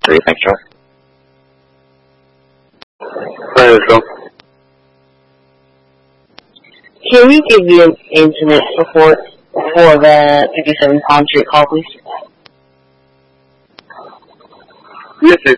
3. Thanks, Charlie. Can you give me an incident report for the 57 Palm Street call, please? Yes,